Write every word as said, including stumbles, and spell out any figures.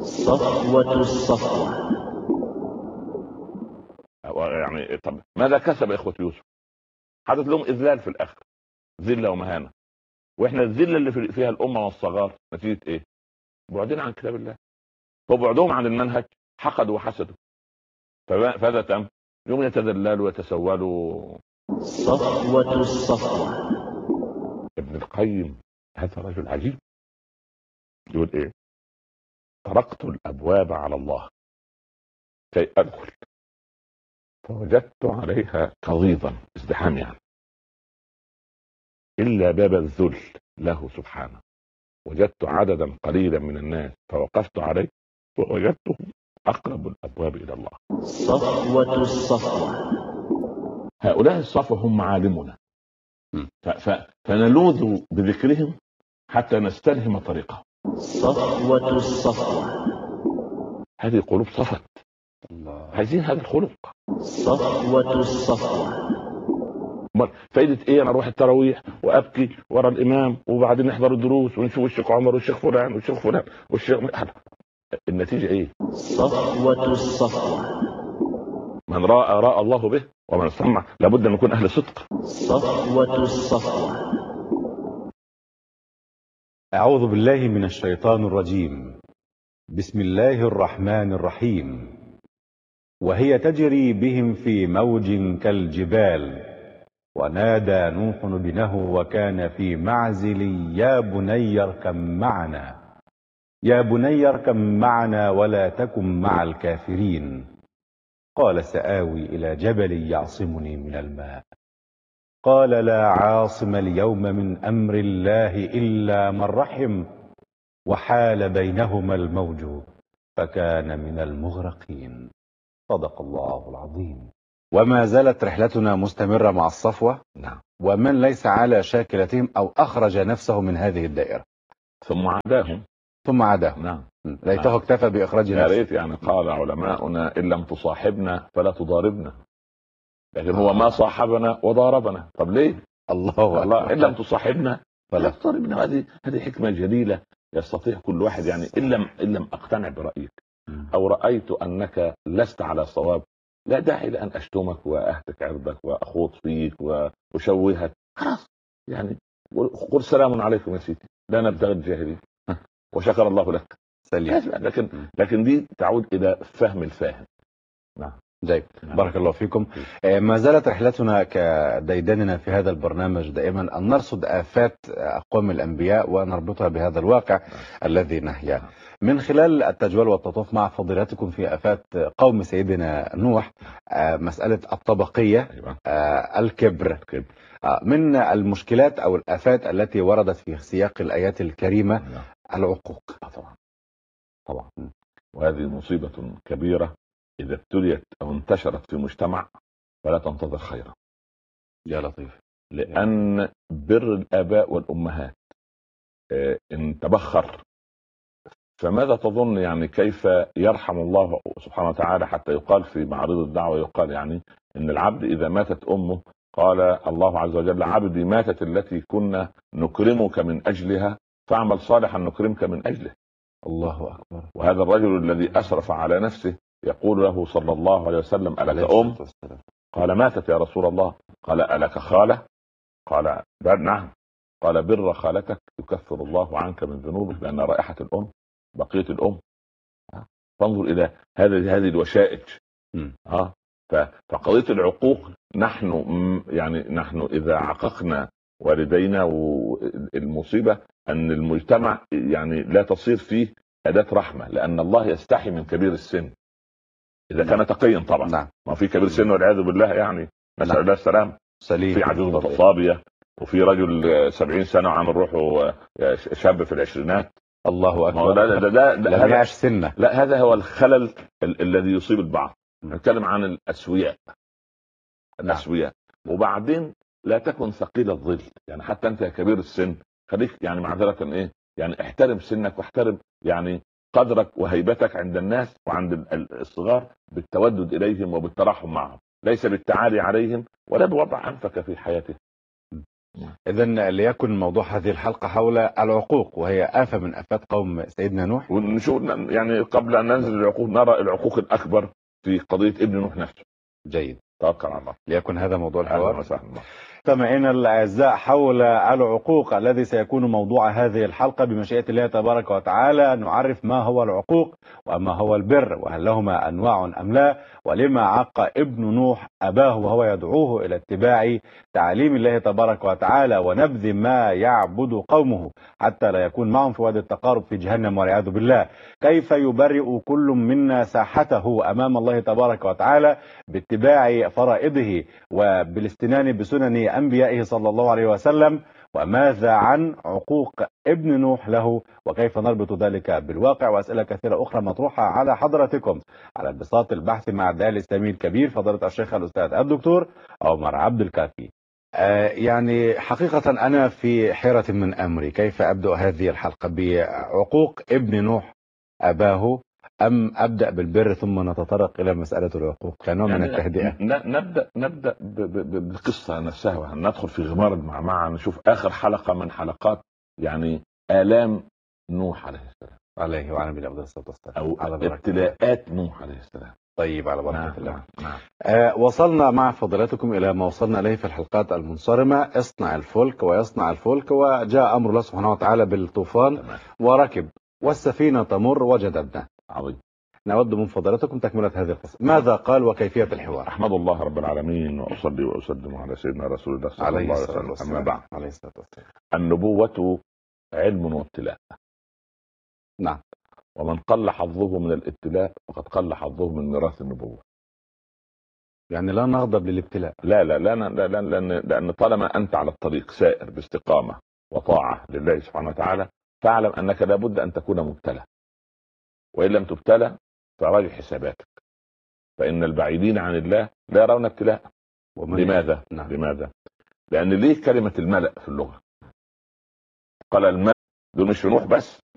صفوة الصفوة. يعني طب ماذا كسب اخوة يوسف؟ حدث لهم اذلال في الاخر، ذله ومهانه. واحنا الذله اللي فيها الامه والصغار نتيجه ايه؟ بعدين عن كتاب الله، وبعدهم عن المنهج حقدوا وحسدوا. فهذا تم يوم يتذللوا ويتسولوا. صفوة الصفوة. ابن القيم هذا رجل عجيب، يقول ايه؟ طرقت الابواب على الله كي ادخل فوجدت عليها قضيضا ازدحام يعني، الا باب الذل له سبحانه وجدت عددا قليلا من الناس فوقفت عليه ووجدتهم اقرب الابواب الى الله. صفوة الصفوة. هؤلاء الصفوة هم عالمنا، فنلوذ بذكرهم حتى نستلهم طريقهم. صفوة الصفوة. هذه قلوب صفت، عايزين هذا الخلق. صفوة الصفوة. فايدة ايه انا اروح التراويح وابكي ورا الامام وبعدين نحضر الدروس ونشوف الشيخ عمر والشيخ فلان والشيخ فلان والشيخ، النتيجة ايه؟ صفوة الصفوة. من راى راى الله به ومن سمع لابد ان نكون اهل صدق. صفوة الصفوة. أعوذ بالله من الشيطان الرجيم. بسم الله الرحمن الرحيم. وهي تجري بهم في موج كالجبال ونادى نوح ابنه وكان في معزل يا بني اركب معنا يا بني اركب معنا ولا تكن مع الكافرين قال سآوي إلى جبل يعصمني من الماء قال لا عاصم اليوم من أمر الله إلا من رحم وحال بينهما الموج فكان من المغرقين. صدق الله العظيم. وما زالت رحلتنا مستمرة مع الصفوة. نعم. ومن ليس على شاكلتهم أو أخرج نفسه من هذه الدائرة ثم عداهم ثم عداهم. نعم. ليته نعم. اكتفى بإخراج نفسه. نفسه. يا ريت يعني قال علماؤنا إن لم تصاحبنا فلا تضاربنا، لكن هو ما صاحبنا وضاربنا. طب ليه؟ الله الله إن لم تصاحبنا فلا تضاربنا. هذه هذه حكمة جليلة يستطيع كل واحد يعني إن لم إن لم أقتنع برأيك أو رأيت أنك لست على صواب لا داعي لأن أشتمك وأهتك عرضك وأخوض فيك وأشوهك. خلاص يعني قل سلام عليكم يا سيدي لا نبتغي الجاهلين وشكر الله لك. سليم. لكن لكن دي تعود إلى فهم الفاهم. نعم. جيد. بارك الله فيكم. ما زالت رحلتنا كديدننا في هذا البرنامج دائما أن نرصد آفات أقوام الأنبياء ونربطها بهذا الواقع الذي نحياه. من خلال التجوال والتطوف مع فضيلتكم في آفات قوم سيدنا نوح، مسألة الطبقية، الكبر، من المشكلات أو الآفات التي وردت في سياق الآيات الكريمة العقوق. طبعا طبعا وهذه مصيبة كبيرة إذا ابتليت أو انتشرت في مجتمع فلا تنتظر خيرا. يا لطيف. لأن بر الآباء والأمهات إن تبخر فماذا تظن يعني كيف يرحم الله سبحانه وتعالى حتى يقال في معرض الدعوة يقال يعني إن العبد إذا ماتت أمه قال الله عز وجل عبدي ماتت التي كنا نكرمك من أجلها فاعمل صالحا نكرمك من أجله. الله أكبر. وهذا الرجل الذي أسرف على نفسه يقول له صلى الله عليه وسلم ألك أم؟ قال ماتت يا رسول الله. قال ألك خالة؟ قال نعم. قال بر خالتك يكفر الله عنك من ذنوبك لأن رائحة الأم بقية الأم. فانظر إلى هذه هذه الوشائج. ها فقضية العقوق نحن يعني نحن إذا عققنا والدينا والمصيبة أن المجتمع يعني لا تصير فيه أداة رحمة لأن الله يستحي من كبير السن إذا كان تقيا طبعا. نعم. ما في كبير سن والعياذ بالله يعني نسأل الله السلام. سليم. في عجوز متصابية وفي رجل سبعين سنة وعامل روحه شاب في العشرينات. الله أكبر. لا لا لا لا لم يعش سنة. لا هذا هو الخلل ال الذي يصيب البعض. نتكلم عن الأسوياء. الأسوياء. وبعدين لا تكن ثقيل الظل يعني حتى أنت يا كبير السن خليك يعني معذرة إيه يعني احترم سنك واحترم يعني قدرك وهيبتك عند الناس وعند الصغار بالتودد إليهم وبالترحم معهم ليس بالتعالي عليهم ولا بوضع أنفك في حياتهم. إذن ليكن موضوع هذه الحلقة حول العقوق، وهي آفة من آفات قوم سيدنا نوح. ونشوف يعني قبل أن ننزل العقوق نرى العقوق الأكبر في قضية ابن نوح نفسه. جيد، توكل على الله. ليكن هذا موضوع الحوار. أهلا سامعينا الأعزاء، حول العقوق الذي سيكون موضوع هذه الحلقة بمشيئة الله تبارك وتعالى. نعرف ما هو العقوق وما هو البر، وهل لهما أنواع أم لا، ولما عق ابن نوح أباه وهو يدعوه إلى اتباع تعاليم الله تبارك وتعالى ونبذ ما يعبد قومه حتى لا يكون معهم في وادي التقارب في جهنم والعياذ بالله. كيف يبرئ كل منا ساحته أمام الله تبارك وتعالى باتباع فرائضه وبالاستنان بسنن أنبيائه صلى الله عليه وسلم، وماذا عن عقوق ابن نوح له، وكيف نربط ذلك بالواقع، وأسئلة كثيرة أخرى مطروحة على حضراتكم على بساط البحث مع الداعية الإسلامي الكبير فضيلة الشيخ الأستاذ الدكتور عمر عبد الكافي. آه يعني حقيقة أنا في حيرة من أمري، كيف أبدأ هذه الحلقة بعقوق ابن نوح أباه أم أبدأ بالبر ثم نتطرق إلى مسألة العقوق كنوع يعني من التهدئة؟ نبدأ نبدأ بالقصة نفسها، وندخل في غمار المعمعة، نشوف آخر حلقة من حلقات يعني آلام نوح عليه السلام عليه وعلى نبينا أفضل الصلاة والسلام، أو ابتلاءات نوح عليه السلام. طيب، على بركة نعم الله. نعم. آه وصلنا مع فضيلتكم إلى ما وصلنا إليه في الحلقات المنصرمة. اصنع الفلك ويصنع الفلك، وجاء أمر الله سبحانه وتعالى بالطوفان تمام. وركب والسفينة تمر وجد ابنه. عظيم. نود من فضيلتكم تكملة هذه القصة، ماذا قال وكيفية الحوار؟ أحمد الله رب العالمين وأصلي وأسلم على سيدنا رسول الله صلى الله عليه وسلم. أما بعد، عليه الصلاة والسلام. النبوة علم وابتلاء. نعم. ومن قل حظه من الابتلاء فقد قل حظه من ميراث النبوة. يعني لا نغضب للابتلاء. لا لا لا لا لا لأن لأن طالما أنت على الطريق سائر باستقامة وطاعة لله سبحانه وتعالى، فاعلم أنك لابد أن تكون مبتلى، وإن لم تبتلى فراجع حساباتك، فإن البعيدين عن الله لا يرون ابتلاء. لماذا؟ نعم. لماذا؟ لأن ليه كلمة الملأ في اللغة؟ قال الملأ دول مش في نوح بس،